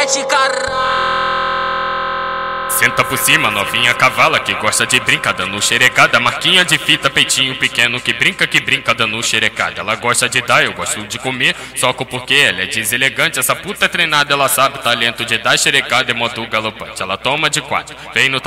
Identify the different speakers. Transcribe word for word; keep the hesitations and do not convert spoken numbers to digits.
Speaker 1: mete caralho.
Speaker 2: Senta por cima, novinha cavala que gosta de brincar dando xerecada. Marquinha de fita, peitinho pequeno que brinca, que brinca dando xerecada. Ela gosta de dar, eu gosto de comer, soco porque ela é deselegante. Essa puta é treinada, ela sabe o talento de dar xerecada e moto galopante. Ela toma de quatro, vem no